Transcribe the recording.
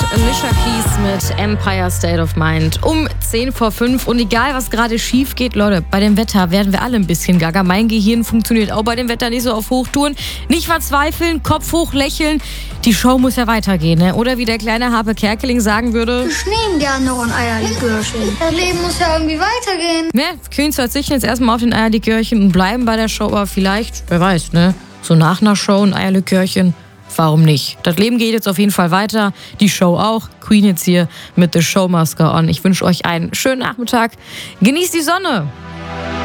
Alicia Keys mit Empire State of Mind um 10 vor 5. Und egal, was gerade schief geht, Leute, bei dem Wetter werden wir alle ein bisschen gaga. Mein Gehirn funktioniert auch bei dem Wetter nicht so auf Hochtouren. Nicht verzweifeln, Kopf hoch lächeln. Die Show muss ja weitergehen, ne? Oder wie der kleine Harpe Kerkeling sagen würde: Ich nehme gern noch ein Eierlikörchen. Das Leben muss ja irgendwie weitergehen. Ne, Queens verzichten jetzt erstmal auf den Eierlikörchen und bleiben bei der Show. Aber vielleicht, wer weiß, ne? So nach einer Show ein Eierlikörchen. Warum nicht? Das Leben geht jetzt auf jeden Fall weiter. Die Show auch. Queen jetzt hier mit The Show Must Go On. Ich wünsche euch einen schönen Nachmittag. Genießt die Sonne.